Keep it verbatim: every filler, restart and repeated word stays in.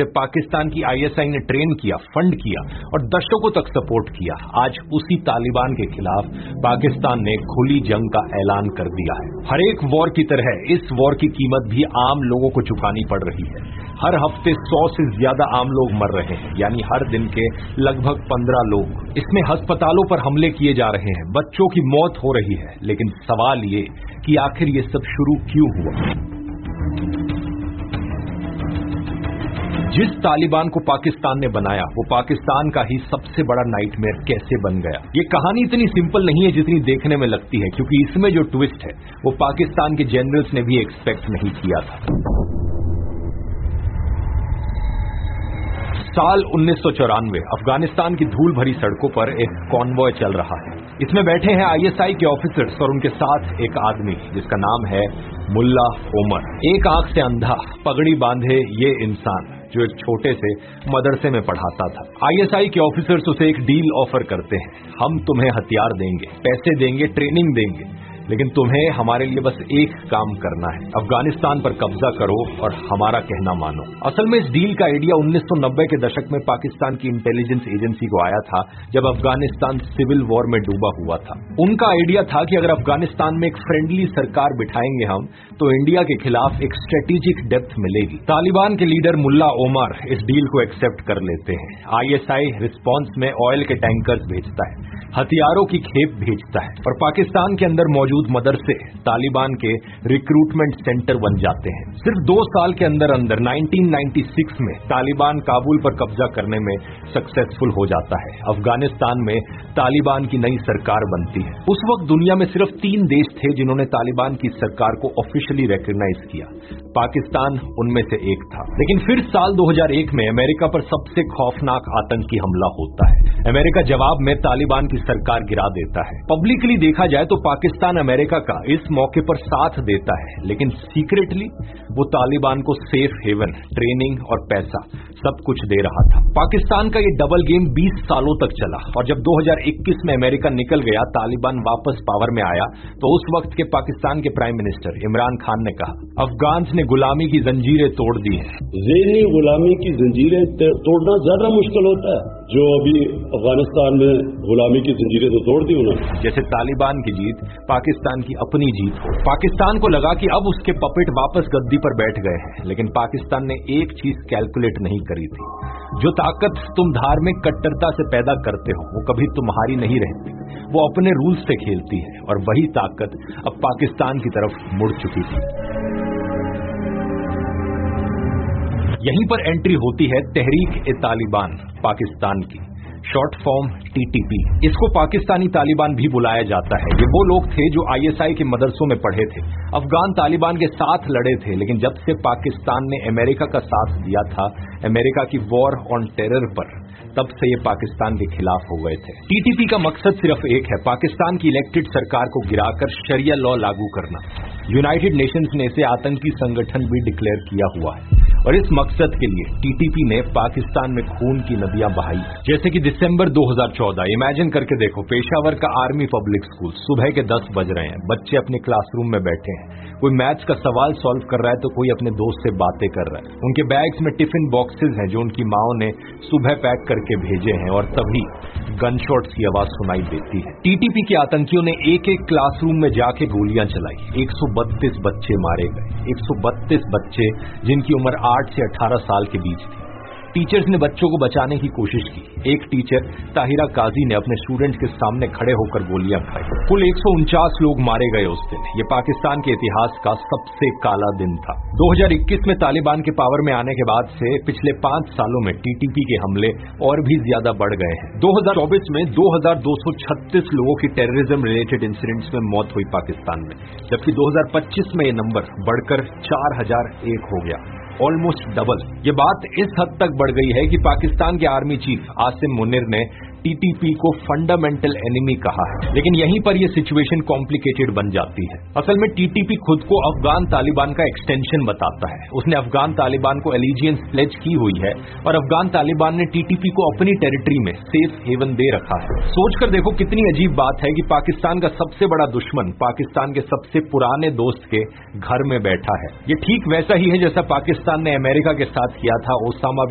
जिसे पाकिस्तान की आईएसआई ने ट्रेन किया, फंड किया और दशकों तक सपोर्ट किया, आज उसी तालिबान के खिलाफ पाकिस्तान ने खुली जंग का ऐलान कर दिया है। हर एक वॉर की तरह इस वॉर की कीमत भी आम लोगों को चुकानी पड़ रही है। हर हफ्ते सौ से ज्यादा आम लोग मर रहे हैं, यानी हर दिन के लगभग पंद्रह लोग। इसमें अस्पतालों पर हमले किए जा रहे हैं, बच्चों की मौत हो रही है। लेकिन सवाल ये कि आखिर ये सब शुरू क्यों हुआ? जिस तालिबान को पाकिस्तान ने बनाया वो पाकिस्तान का ही सबसे बड़ा नाइटमेयर कैसे बन गया? ये कहानी इतनी सिंपल नहीं है जितनी देखने में लगती है, क्योंकि इसमें जो ट्विस्ट है वो पाकिस्तान के जनरल्स ने भी एक्सपेक्ट नहीं किया था। साल उन्नीस सौ चौरानवे, अफगानिस्तान की धूल भरी सड़कों पर एक कॉन्वॉय चल रहा है। इसमें बैठे हैं आईएसआई के ऑफिसर्स और उनके साथ एक आदमी जिसका नाम है मुल्ला ओमर। एक आंख से अंधा, पगड़ी बांधे ये इंसान जो एक छोटे से मदरसे में पढ़ाता था। आईएसआई के ऑफिसर्स उसे एक डील ऑफर करते हैं, हम तुम्हें हथियार देंगे, पैसे देंगे, ट्रेनिंग देंगे, लेकिन तुम्हें हमारे लिए बस एक काम करना है, अफगानिस्तान पर कब्जा करो और हमारा कहना मानो। असल में इस डील का आइडिया उन्नीस सौ नब्बे के दशक में पाकिस्तान की इंटेलिजेंस एजेंसी को आया था, जब अफगानिस्तान सिविल वॉर में डूबा हुआ था। उनका आइडिया था कि अगर अफगानिस्तान में एक फ्रेंडली सरकार बिठाएंगे हम, तो इंडिया के खिलाफ एक स्ट्रेटेजिक डेप्थ मिलेगी। तालिबान के लीडर मुल्ला ओमर इस डील को एक्सेप्ट कर लेते हैं। आईएसआई रिस्पॉन्स में ऑयल के टैंकर्स भेजता है, हथियारों की खेप भेजता है और पाकिस्तान के अंदर मौजूद मदरसे तालिबान के रिक्रूटमेंट सेंटर बन जाते हैं। सिर्फ दो साल के अंदर अंदर उन्नीस सौ छियानवे में तालिबान काबुल पर कब्जा करने में सक्सेसफुल हो जाता है। अफगानिस्तान में तालिबान की नई सरकार बनती है। उस वक्त दुनिया में सिर्फ तीन देश थे जिन्होंने तालिबान की सरकार को ऑफिशियली रिकॉग्नाइज किया, पाकिस्तान उनमें से एक था। लेकिन फिर साल दो हज़ार एक में अमेरिका पर सबसे खौफनाक आतंकी हमला होता है। अमेरिका जवाब में तालिबान की सरकार गिरा देता है। पब्लिकली देखा जाए तो पाकिस्तान अमेरिका का इस मौके पर साथ देता है, लेकिन सीक्रेटली वो तालिबान को सेफ हेवन, ट्रेनिंग और पैसा सब कुछ दे रहा था। पाकिस्तान का ये डबल गेम बीस सालों तक चला और जब दो हज़ार इक्कीस में अमेरिका निकल गया, तालिबान वापस पावर में आया, तो उस वक्त के पाकिस्तान के प्राइम मिनिस्टर इमरान खान ने कहा, अफगान्स ने गुलामी की जंजीरें तोड़ दी हैं। ज़हनी गुलामी की जंजीरें तोड़ना ज्यादा मुश्किल होता है, जो अभी अफगानिस्तान में गुलामी की जंजीरें तो तोड़ दी उन्होंने। जैसे तालिबान की जीत पाकिस्तान की अपनी जीत हो। पाकिस्तान को लगा कि अब उसके पपेट वापस गद्दी पर बैठ गए हैं, लेकिन पाकिस्तान ने एक चीज कैलकुलेट नहीं करी थी, जो ताकत तुम धार्मिक कट्टरता से पैदा करते हो वो कभी तुम्हारी नहीं रहती, वो अपने रूल्स से खेलती है। और वही ताकत अब पाकिस्तान की तरफ मुड़ चुकी थी। यहीं पर एंट्री होती है तहरीक-ए-तालिबान पाकिस्तान की, शॉर्ट फॉर्म टीटीपी। इसको पाकिस्तानी तालिबान भी बुलाया जाता है। ये वो लोग थे जो आईएसआई के मदरसों में पढ़े थे, अफगान तालिबान के साथ लड़े थे, लेकिन जब से पाकिस्तान ने अमेरिका का साथ दिया था अमेरिका की वॉर ऑन टेरर पर, तब से ये पाकिस्तान के खिलाफ हो गए थे। टीटीपी का मकसद सिर्फ एक है, पाकिस्तान की इलेक्टेड सरकार को गिराकर शरिया लॉ लागू करना। यूनाइटेड नेशंस ने इसे आतंकी संगठन भी डिक्लेयर किया हुआ है और इस मकसद के लिए टीटीपी ने पाकिस्तान में खून की नदियां बहाई। जैसे कि दिसंबर दो हज़ार चौदह, इमेजिन करके देखो, पेशावर का आर्मी पब्लिक स्कूल, सुबह के दस बज रहे हैं, बच्चे अपने क्लासरूम में बैठे हैं, कोई मैथ्स का सवाल सॉल्व कर रहा है तो कोई अपने दोस्त से बातें कर रहा है। उनके बैग्स में टिफिन बॉक्सेस हैं जो उनकी माओ ने सुबह पैक करके भेजे हैं और तभी गनशॉट्स की आवाज सुनाई देती है। टीटीपी के आतंकियों ने एक एक क्लासरूम में जाके गोलियां चलाई। एक सौ बत्तीस बच्चे मारे गए, एक सौ बत्तीस बच्चे जिनकी उम्र आठ से अठारह साल के बीच थी। टीचर्स ने बच्चों को बचाने की कोशिश की। एक टीचर ताहिरा काजी ने अपने स्टूडेंट्स के सामने खड़े होकर गोलियां खाई। कुल एक सौ उनचास लोग मारे गए उस दिन। ये पाकिस्तान के इतिहास का सबसे काला दिन था। दो हज़ार इक्कीस में तालिबान के पावर में आने के बाद से पिछले पांच सालों में टीटीपी के हमले और भी ज्यादा बढ़ गए हैं। दो हज़ार चौबीस में दो हज़ार दो सौ छत्तीस लोगों की टेररिज्म रिलेटेड इंसिडेंट्स में मौत हुई पाकिस्तान में, जबकि दो हज़ार पच्चीस में ये नंबर बढ़कर चार हज़ार एक हो गया, ऑलमोस्ट डबल। ये बात इस हद तक बढ़ गई है कि पाकिस्तान के आर्मी चीफ आसिम मुनिर ने टीटीपी को फंडामेंटल एनिमी कहा है। लेकिन यहीं पर यह सिचुएशन कॉम्प्लिकेटेड बन जाती है। असल में टीटीपी खुद को अफगान तालिबान का एक्सटेंशन बताता है। उसने अफगान तालिबान को एलिजियंस प्लेज की हुई है और अफगान तालिबान ने टीटीपी को अपनी टेरिटरी में सेफ हेवन दे रखा है। सोचकर देखो कितनी अजीब बात है कि पाकिस्तान का सबसे बड़ा दुश्मन पाकिस्तान के सबसे पुराने दोस्त के घर में बैठा है। ये ठीक वैसा ही है जैसा पाकिस्तान ने अमेरिका के साथ किया था ओसामा